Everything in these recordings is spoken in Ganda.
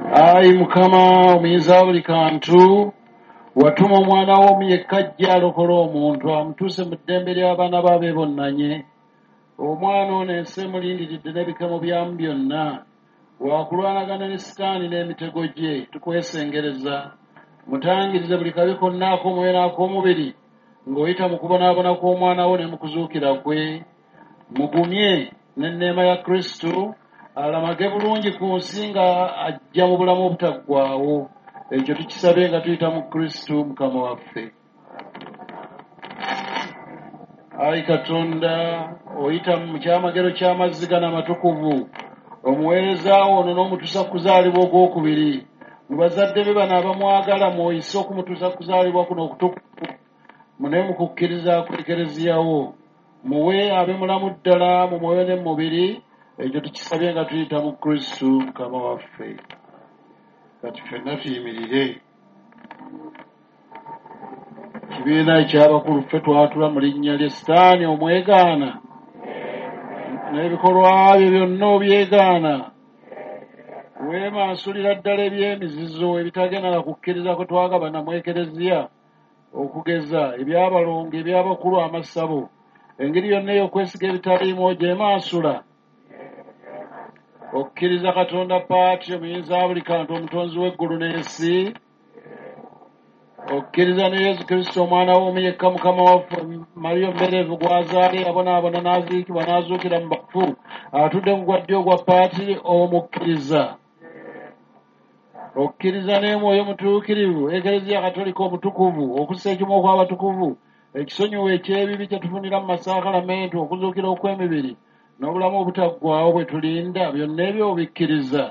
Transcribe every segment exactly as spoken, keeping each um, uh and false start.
Ayi Mukama omuyinza buli kantu, watuma omwana wo omu yekka ajja alokola omuntu amutuuse mu ddembe ly'abaana baabe bonnanye. Omwana ono ensi emulindiridde n'ebikemo byamu byonna, waakulwanagana ne sitaani n'emitego gye. Tukwesengereza mutangirize buli kabi konna ak'omwoyo n'ak'omubiri, ng'oyita mu kubonaabona kw'omwana wo ne mu kuzuukira kwe. Mugumye n'enneema ya Kristo alamage bulungi ku nsi nga ajja mu bulamu obutaggwaawo. Ekyo tukisabe nga tuyita mu Kristo Mukama waffe. Ayi Katonda, oyita mu kyamagero ky'amazzi gano amatukuvu, omuweereza ono n'omutuusa kuzaalibwa ogwokubiri. Mu bazadde be bano abamwagala mw'oyise okumutuusa kuzaalibwa kuno okutukuvu, mune mu kukkiriza ku Ekereziya wo. Muwe abe mulamu ddala mu mwoyo ne mu mubiri. Ekyo tukisabye nga tuyita mu Kristo Mukama waffe. Kati ffenna tuyimirire. Kibiina eky'abakulu ffe twatula mu linnya lye Sitaani omwegaana n'ebikolwa bye byonna obyegaana. Weemansulira ddala eby'emizizo ebitagenda na kukkiriza kwe twagabana mu Ekereziya, okugeza ebyabalongo, eby'abakulu, amasabo, engeri yonna ey'okwesiga ebitaliimu ogyemansula. Okkiriza Katonda Paati omuyinza buli kantu, omutonzi w'eggulu n'ensi. Okkiriza ne Yesu Kristo omwana wo omu yekka Mukama waffe, Mariya omubereevu gwazaale yabonaabona n'aziikibwa n'azuukira mu bafu, atudde mu gwa ddyo ogwa Paati, omukkiriza. Okkiriza ne Mwoyo Mutuukirivu, Ekereziya Katolika omutukuvu, okussa ekimu okw'abatukuvu, ekisonyiwo eky'ebibi kye tufunira mu masaakalamentu, okuzuukira okw'emibiri n'obulamu obutaggwaawo bwe tulinda, byonna ebyo obikkiriza.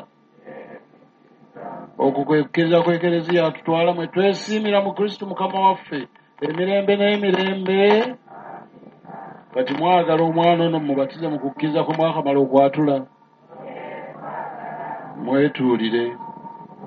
Okwo kwe kukkiriza ku Ekereziya tutwala mwe twesiimira mu Kristo Mukama waffe emirembe n'emirembe. Kati mwagala omwana ono mubatize mu kukkiriza kwe mwakamala okwatula. Mwetuulire.